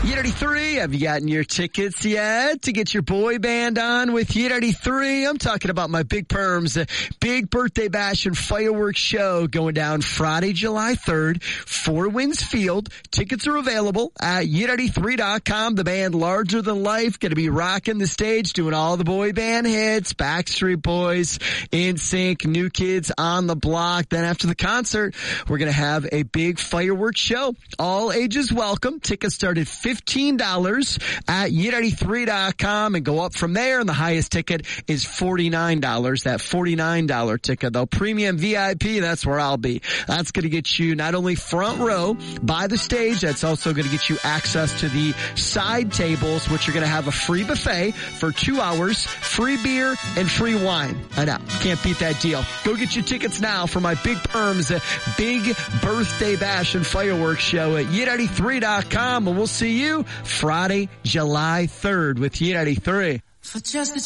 Hit 83, have you gotten your tickets yet to get your boy band on with Hit 83? I'm talking about my Big Perms, big birthday bash and fireworks show going down Friday, July 3rd, Four Winds Field. Tickets are available at hit83.com. The band Larger Than Life going to be rocking the stage, doing all the boy band hits, Backstreet Boys, NSYNC, New Kids on the Block. Then after the concert, we're going to have a big fireworks show. All ages welcome. Tickets start at $15 at hit83.com and go up from there. And the highest ticket is $49. That $49 ticket, though. Premium VIP, that's where I'll be. That's going to get you not only front row by the stage, that's also going to get you access to the side tables, which are going to have a free buffet for 2 hours, free beer, and free wine. I know, can't beat that deal. Go get your tickets now for my Big Perms, big birthday bash and fireworks show at hit83.com, and we'll see you Friday, July 3rd with Hit 83. For just